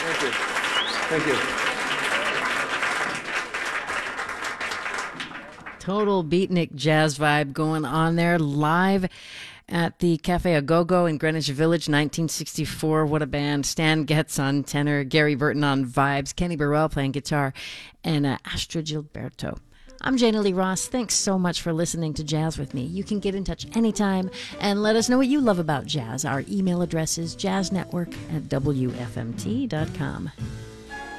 Thank you. Thank you. Total beatnik jazz vibe going on there live at the Cafe Agogo in Greenwich Village, 1964. What a band. Stan Getz on tenor, Gary Burton on vibes, Kenny Burrell playing guitar, and Astrid Gilberto. I'm Jana Lee Ross. Thanks so much for listening to Jazz with me. You can get in touch anytime and let us know what you love about jazz. Our email address is jazznetwork@wfmt.com.